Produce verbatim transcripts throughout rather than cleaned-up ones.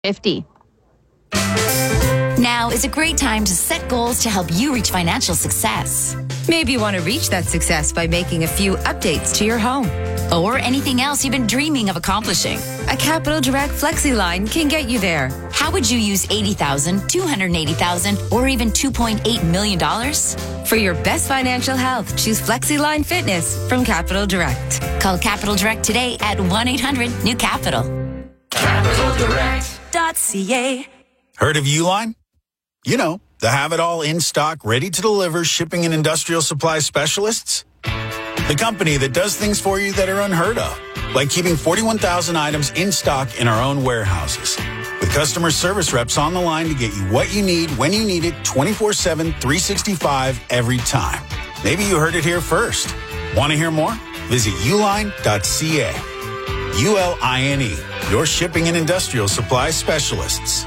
fifty. Now is a great time to set goals to help you reach financial success. Maybe you want to reach that success by making a few updates to your home. Or anything else you've been dreaming of accomplishing. A Capital Direct Flexi line can get you there. How would you use eighty thousand dollars, two hundred eighty thousand dollars, or even two point eight million dollars? For your best financial health, choose Flexi Line Fitness from Capital Direct. Call Capital Direct today at one eight hundred new capital. capital direct dot c a. Heard of Uline? You know, the have-it-all in-stock, ready-to-deliver shipping and industrial supply specialists. The company that does things for you that are unheard of, like keeping forty-one thousand items in stock in our own warehouses. With customer service reps on the line to get you what you need, when you need it, twenty-four seven, three sixty-five, every time. Maybe you heard it here first. Want to hear more? Visit uline dot c a. U L I N E, your shipping and industrial supply specialists.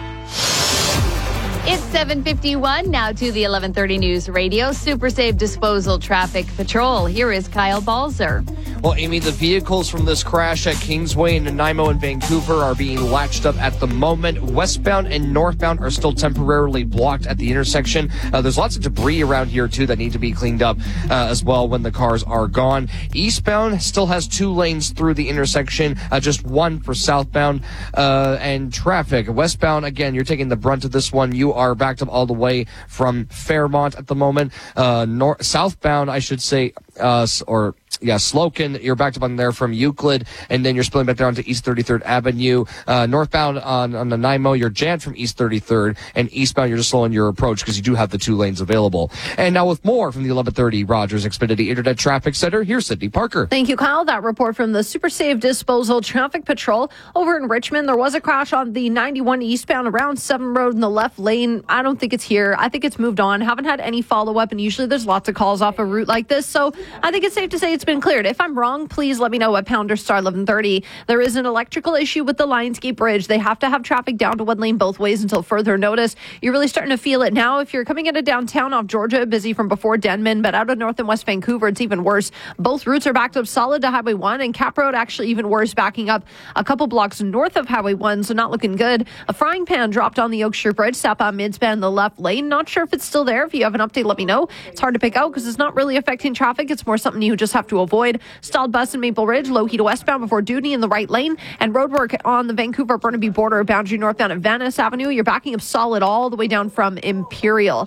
It's seven fifty-one, now to the eleven thirty News Radio Super Safe Disposal Traffic Patrol. Here is Kyle Balzer. Well, Amy, the vehicles from this crash at Kingsway and Nanaimo and Vancouver are being latched up at the moment. Westbound and northbound are still temporarily blocked at the intersection. Uh, there's lots of debris around here, too, that need to be cleaned up uh, as well when the cars are gone. Eastbound still has two lanes through the intersection, uh, just one for southbound uh, and traffic. Westbound, again, you're taking the brunt of this one. You are backed up all the way from Fairmont at the moment. Uh, north, southbound, I should say, uh, or... Yeah, Slocum, you're backed up on there from Euclid, and then you're spilling back down to East thirty-third Avenue. Uh, northbound on, on Nanaimo, you're jammed from East thirty-third, and eastbound, you're just slowing your approach because you do have the two lanes available. And now with more from the eleven thirty Rogers Xfinity Internet Traffic Center, here's Sydney Parker. Thank you, Kyle. That report from the Super Safe Disposal Traffic Patrol over in Richmond. There was a crash on the ninety-one eastbound around seven Road in the left lane. I don't think it's here. I think it's moved on. Haven't had any follow-up, and usually there's lots of calls off a route like this, so I think it's safe to say it's been cleared. If I'm wrong, please let me know at pounder star eleven thirty. There is an electrical issue with the Lionsgate Bridge. They have to have traffic down to one lane both ways until further notice. You're really starting to feel it now. If you're coming into downtown off Georgia, busy from before Denman, but out of North and West Vancouver, it's even worse. Both routes are backed up solid to Highway one, and Cap Road actually even worse, backing up a couple blocks north of Highway one, so not looking good. A frying pan dropped on the Oak Street Bridge, southbound midspan in the left lane. Not sure if it's still there. If you have an update, let me know. It's hard to pick out because it's not really affecting traffic. It's more something you just have to avoid. Stalled bus in Maple Ridge, low heat westbound before Duty in the right lane, and roadwork on the Vancouver-Burnaby border, boundary northbound at Venice Avenue. You're backing up solid all the way down from Imperial.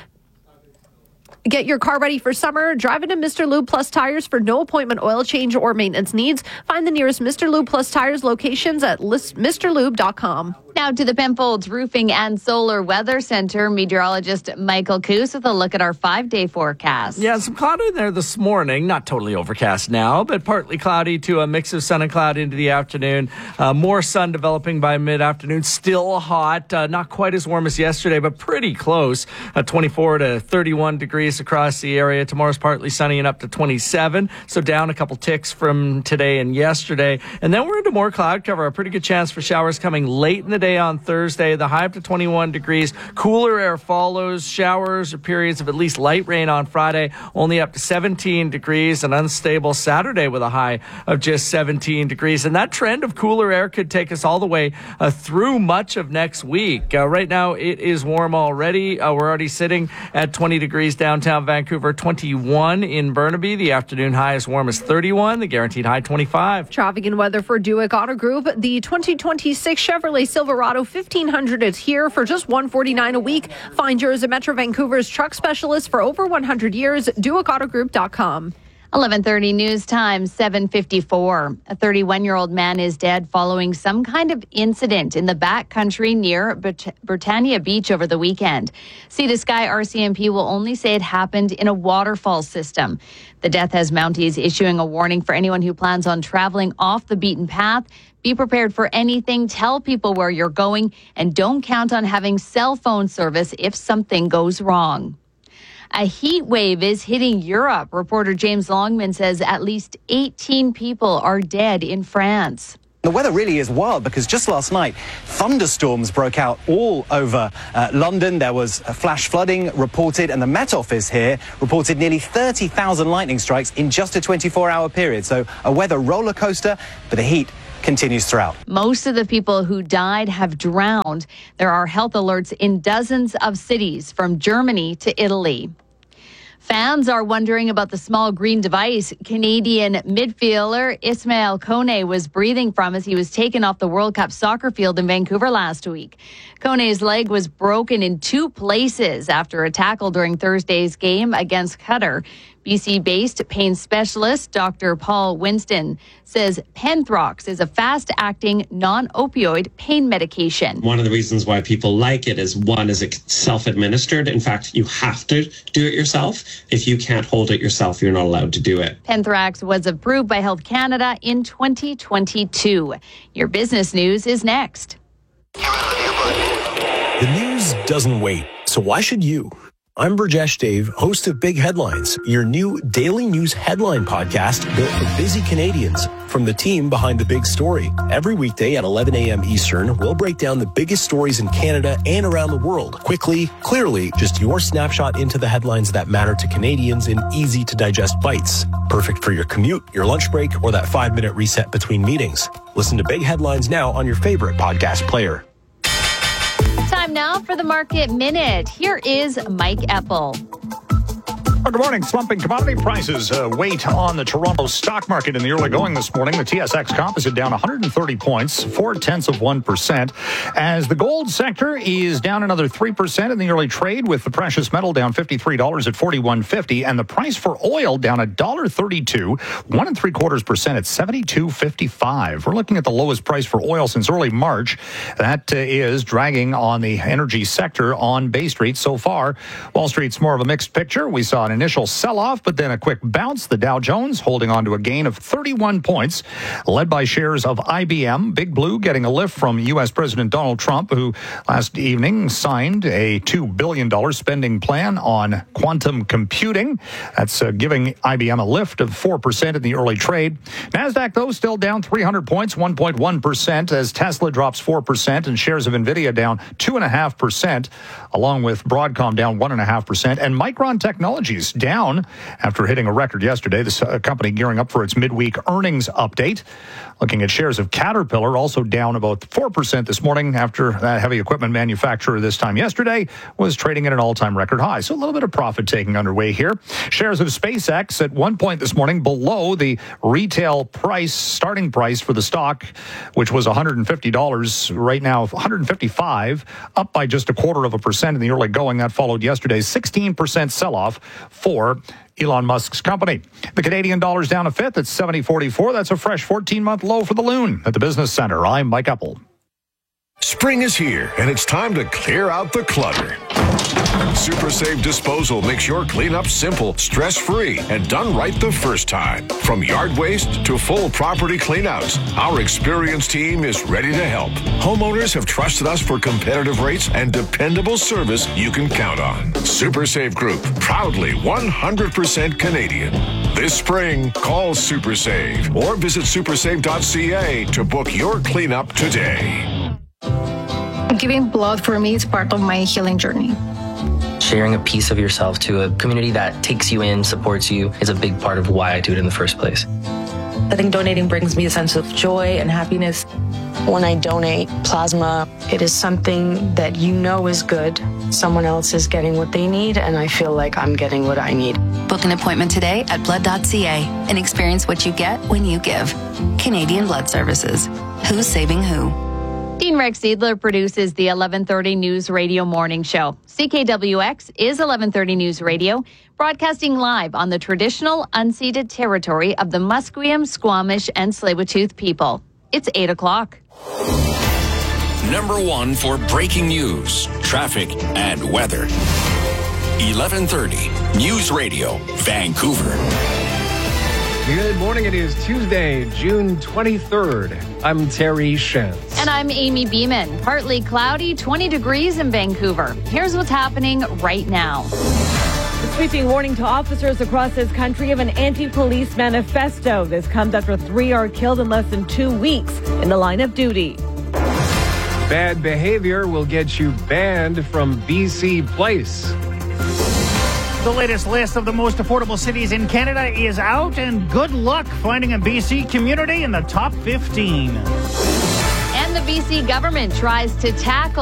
Get your car ready for summer. Drive into Mister Lube Plus Tires for no appointment oil change or maintenance needs. Find the nearest Mister Lube Plus Tires locations at mister lube dot com. Now to the Penfolds Roofing and Solar Weather Center. Meteorologist Michael Coos with a look at our five-day forecast. Yeah, some cloud in there this morning. Not totally overcast now, but partly cloudy to a mix of sun and cloud into the afternoon. Uh, more sun developing by mid-afternoon. Still hot. Uh, not quite as warm as yesterday, but pretty close. Uh, twenty-four to thirty-one degrees across the area. Tomorrow's partly sunny and up to twenty-seven. So down a couple ticks from today and yesterday. And then we're into more cloud cover. A pretty good chance for showers coming late in the day on Thursday. The high up to twenty-one degrees. Cooler air follows. Showers or periods of at least light rain on Friday. Only up to seventeen degrees. An unstable Saturday with a high of just seventeen degrees. And that trend of cooler air could take us all the way uh, through much of next week. Uh, right now it is warm already. Uh, we're already sitting at twenty degrees downtown Vancouver, twenty-one in Burnaby. The afternoon high as warm as thirty-one. The guaranteed high twenty-five. Traffic and weather for Duick Auto Group. The twenty twenty-six Chevrolet Silverado fifteen hundred is here for just one hundred forty-nine dollars a week. Find yours at Metro Vancouver's truck specialist for over one hundred years. Duick Auto Group dot com. eleven thirty News Time, seven fifty-four. A thirty-one-year-old man is dead following some kind of incident in the backcountry near Brit- Britannia Beach over the weekend. Sea to Sky R C M P will only say it happened in a waterfall system. The death has Mounties issuing a warning for anyone who plans on traveling off the beaten path. Be prepared for anything, tell people where you're going, and don't count on having cell phone service if something goes wrong. A heat wave is hitting Europe. Reporter James Longman says at least eighteen people are dead in France. The weather really is wild because just last night, thunderstorms broke out all over uh, London. There was a flash flooding reported, and the Met Office here reported nearly thirty thousand lightning strikes in just a twenty-four hour period. So a weather roller coaster, but the heat continues throughout. Most of the people who died have drowned. There are health alerts in dozens of cities, from Germany to Italy. Fans are wondering about the small green device Canadian midfielder Ismail Kone was breathing from as he was taken off the World Cup soccer field in Vancouver last week. Kone's leg was broken in two places after a tackle during Thursday's game against Qatar. B C-based pain specialist Doctor Paul Winston says Penthrox is a fast-acting, non-opioid pain medication. One of the reasons why people like it is, one, is it's self-administered. In fact, you have to do it yourself. If you can't hold it yourself, you're not allowed to do it. Penthrox was approved by Health Canada in twenty twenty-two. Your business news is next. The news doesn't wait, so why should you? I'm Burjesh Dave, host of Big Headlines, your new daily news headline podcast built for busy Canadians. From the team behind the big story. Every weekday at eleven a.m. Eastern, we'll break down the biggest stories in Canada and around the world. Quickly, clearly, just your snapshot into the headlines that matter to Canadians in easy-to-digest bites. Perfect for your commute, your lunch break, or that five-minute reset between meetings. Listen to Big Headlines now on your favorite podcast player. Time now for the Market Minute. Here is Mike Eppel. Well, good morning. Slumping commodity prices uh, weight on the Toronto stock market in the early going this morning. The T S X Composite down one hundred thirty points, four tenths of one percent. As the gold sector is down another three percent in the early trade, with the precious metal down fifty-three dollars at forty-one fifty, and the price for oil down one dollar thirty-two, one and three quarters percent at seventy-two fifty-five. We're looking at the lowest price for oil since early March. That uh, is dragging on the energy sector on Bay Street so far. Wall Street's more of a mixed picture. We saw an initial sell-off, but then a quick bounce. The Dow Jones holding on to a gain of thirty-one points, led by shares of I B M. Big Blue getting a lift from U S President Donald Trump, who last evening signed a two billion dollars spending plan on quantum computing. That's uh, giving I B M a lift of four percent in the early trade. NASDAQ, though, still down three hundred points, one point one percent, as Tesla drops four percent and shares of NVIDIA down two point five percent, along with Broadcom down one point five percent, and Micron Technologies down after hitting a record yesterday. This uh, company gearing up for its midweek earnings update. Looking at shares of Caterpillar, also down about four percent this morning after that heavy equipment manufacturer this time yesterday was trading at an all-time record high. So a little bit of profit taking underway here. Shares of SpaceX at one point this morning below the retail price, starting price for the stock, which was one hundred fifty dollars, right now one hundred fifty-five dollars, up by just a quarter of a percent in the early going. That followed yesterday's sixteen percent sell-off for Elon Musk's company. The Canadian dollar's down a fifth at seventy forty-four. That's a fresh fourteen-month low for the loon. At the Business Center, I'm Mike Eppel. Spring is here, and it's time to clear out the clutter. Super Save Disposal makes your cleanup simple, stress-free, and done right the first time. From yard waste to full property cleanouts, our experienced team is ready to help. Homeowners have trusted us for competitive rates and dependable service you can count on. Super Save Group, proudly one hundred percent Canadian. This spring, call Super Save or visit super save dot c a to book your cleanup today. Giving blood for me is part of my healing journey. Sharing a piece of yourself to a community that takes you in, supports you, is a big part of why I do it in the first place. I think donating brings me a sense of joy and happiness. When I donate plasma, it is something that you know is good. Someone else is getting what they need, and I feel like I'm getting what I need. Book an appointment today at blood dot c a and experience what you get when you give. Canadian Blood Services. Who's saving who? Dean Rex Seidler produces the eleven thirty News Radio Morning Show. C K W X is eleven thirty News Radio, broadcasting live on the traditional unceded territory of the Musqueam, Squamish, and Tsleil-Waututh people. It's eight o'clock. Number one for breaking news, traffic, and weather. eleven thirty News Radio, Vancouver. Good morning. It is Tuesday, June twenty-third. I'm Terry Shentz. And I'm Amy Beeman. Partly cloudy, twenty degrees in Vancouver. Here's what's happening right now. A sweeping warning to officers across this country of an anti-police manifesto. This comes after three are killed in less than two weeks in the line of duty. Bad behavior will get you banned from B C Place. The latest list of the most affordable cities in Canada is out, and good luck finding a B C community in the top fifteen. And the B C government tries to tackle